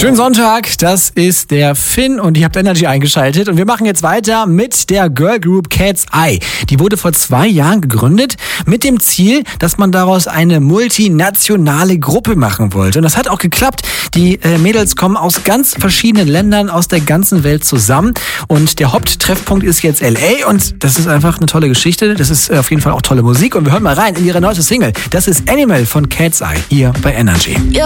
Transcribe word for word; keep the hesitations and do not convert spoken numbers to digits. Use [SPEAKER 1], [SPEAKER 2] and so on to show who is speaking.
[SPEAKER 1] Schönen Sonntag, das ist der Finn und ihr habt Energy eingeschaltet und wir machen jetzt weiter mit der Girl Group Cat's Eye. Die wurde vor zwei Jahren gegründet mit dem Ziel, dass man daraus eine multinationale Gruppe machen wollte. Und das hat auch geklappt. Die äh, Mädels kommen aus ganz verschiedenen Ländern, aus der ganzen Welt zusammen und der Haupttreffpunkt ist jetzt L A und das ist einfach eine tolle Geschichte. Das ist äh, auf jeden Fall auch tolle Musik und wir hören mal rein in ihre neue Single. Das ist Animal von Cat's Eye hier bei Energy.